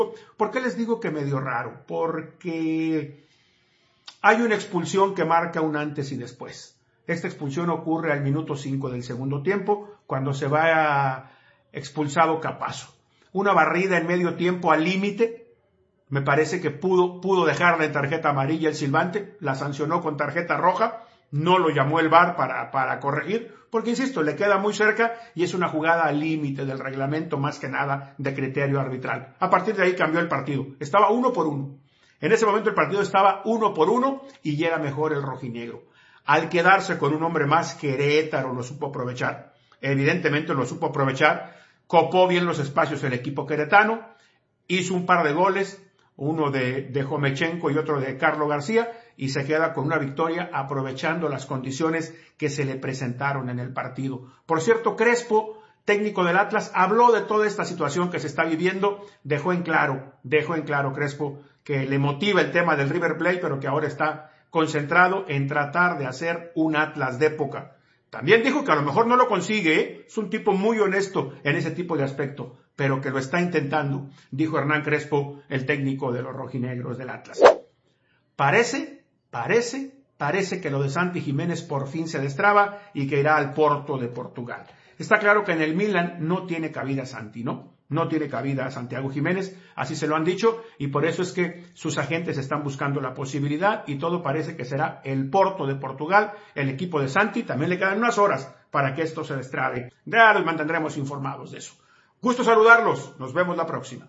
¿Por qué les digo que medio raro? Porque hay una expulsión que marca un antes y después. Esta expulsión ocurre al minuto 5 del segundo tiempo, cuando se va expulsado Capazo. Una barrida en medio tiempo al límite. Me parece que pudo dejarla en tarjeta amarilla el silbante, la sancionó con tarjeta roja, no lo llamó el VAR para corregir, porque insisto, le queda muy cerca y es una jugada al límite del reglamento, más que nada de criterio arbitral. A partir de ahí cambió el partido, estaba 1-1. En ese momento el partido estaba 1-1 y llega mejor el rojinegro. Al quedarse con un hombre más, Querétaro lo supo aprovechar. Evidentemente lo supo aprovechar, copó bien los espacios el equipo queretano, hizo un par de goles, uno de Jomechenko y otro de Carlos García, y se queda con una victoria aprovechando las condiciones que se le presentaron en el partido. Por cierto, Crespo, técnico del Atlas, habló de toda esta situación que se está viviendo, dejó en claro Crespo que le motiva el tema del River Plate, pero que ahora está concentrado en tratar de hacer un Atlas de época. También dijo que a lo mejor no lo consigue, es un tipo muy honesto en ese tipo de aspecto, pero que lo está intentando, dijo Hernán Crespo, el técnico de los rojinegros del Atlas. Parece que lo de Santi Jiménez por fin se destraba y que irá al Porto de Portugal. Está claro que en el Milan no tiene cabida Santi, ¿no? No tiene cabida Santiago Jiménez, así se lo han dicho, y por eso es que sus agentes están buscando la posibilidad y todo parece que será el Porto de Portugal, el equipo de Santi. También le quedan unas horas para que esto se destrabe. Ya los mantendremos informados de eso. Gusto saludarlos, nos vemos la próxima.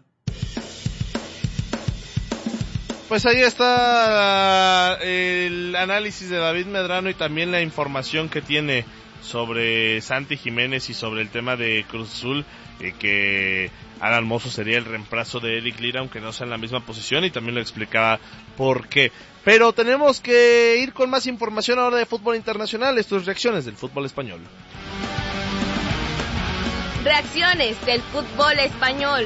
Pues ahí está el análisis de David Medrano y también la información que tiene sobre Santi Jiménez y sobre el tema de Cruz Azul, que Alan Mozo sería el reemplazo de Eric Lira, aunque no sea en la misma posición, y también lo explicaba por qué. Pero tenemos que ir con más información ahora de fútbol internacional, tus reacciones del fútbol español. Reacciones del fútbol español.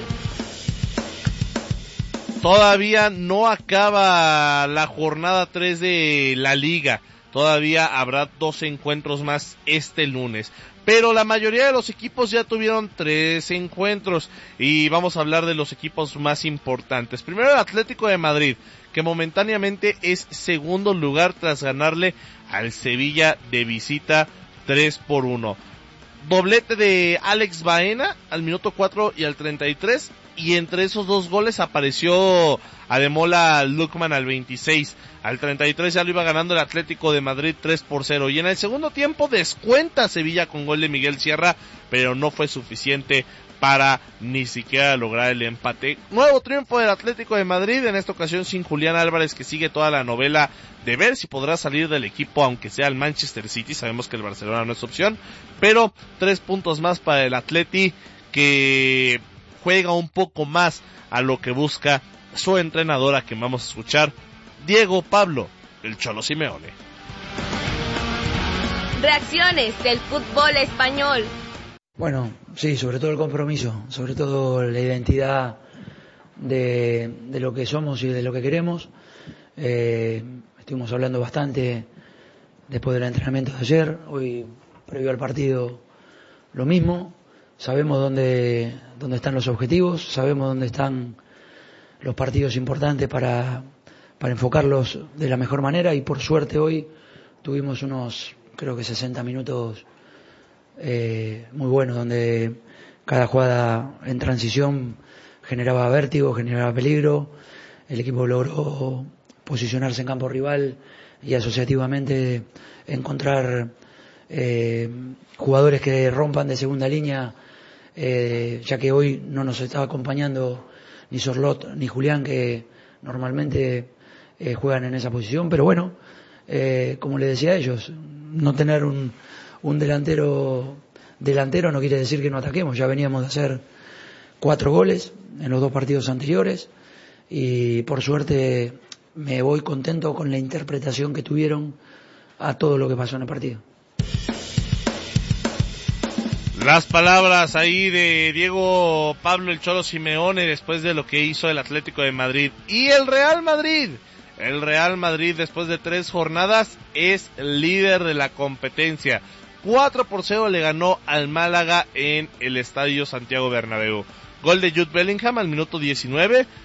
Todavía no acaba la jornada 3 de la Liga. Todavía habrá 2 encuentros más este lunes. Pero la mayoría de los equipos ya tuvieron 3 encuentros. Y vamos a hablar de los equipos más importantes. Primero el Atlético de Madrid, que momentáneamente es segundo lugar tras ganarle al Sevilla de visita 3-1. Doblete de Alex Baena al minuto 4 y al 33. Y entre esos 2 goles apareció Ademola Lookman al 26. Al 33 ya lo iba ganando el Atlético de Madrid 3-0. Y en el segundo tiempo descuenta Sevilla con gol de Miguel Sierra, pero no fue suficiente para ni siquiera lograr el empate. Nuevo triunfo del Atlético de Madrid, en esta ocasión sin Julián Álvarez, que sigue toda la novela de ver si podrá salir del equipo, aunque sea el Manchester City. Sabemos que el Barcelona no es opción, pero 3 puntos más para el Atleti, que juega un poco más a lo que busca su entrenadora, que vamos a escuchar, Diego Pablo, el Cholo Simeone. Reacciones del fútbol español. Bueno, sí, sobre todo el compromiso, sobre todo la identidad de lo que somos y de lo que queremos. Estuvimos hablando bastante después del entrenamiento de ayer, hoy previo al partido lo mismo. Sabemos dónde están los objetivos, sabemos dónde están los partidos importantes para enfocarlos de la mejor manera, y por suerte hoy tuvimos creo que 60 minutos muy buenos, donde cada jugada en transición generaba vértigo, generaba peligro. El equipo logró posicionarse en campo rival y asociativamente encontrar jugadores que rompan de segunda línea, ya que hoy no nos estaba acompañando ni Sorlot ni Julián, que normalmente juegan en esa posición. Pero bueno, como les decía a ellos, no tener un delantero no quiere decir que no ataquemos. Ya veníamos de hacer 4 goles en los 2 partidos anteriores, y por suerte me voy contento con la interpretación que tuvieron a todo lo que pasó en el partido. Las palabras ahí de Diego Pablo el Cholo Simeone después de lo que hizo el Atlético de Madrid. Y el Real Madrid después de 3 jornadas es líder de la competencia. 4-0 le ganó al Málaga en el Estadio Santiago Bernabéu. Gol de Jude Bellingham al minuto 19,